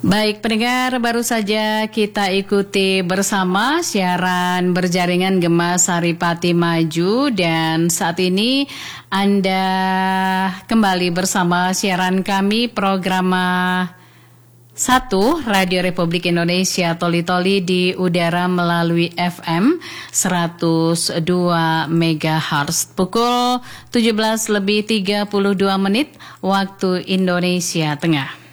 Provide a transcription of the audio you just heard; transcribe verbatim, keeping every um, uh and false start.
Baik pendengar, baru saja kita ikuti bersama siaran berjaringan Gema Saripati Maju, dan saat ini Anda kembali bersama siaran kami program satu Radio Republik Indonesia Toli Toli di udara melalui F M seratus dua megahertz. Pukul tujuh belas lebih tiga puluh dua menit waktu Indonesia Tengah.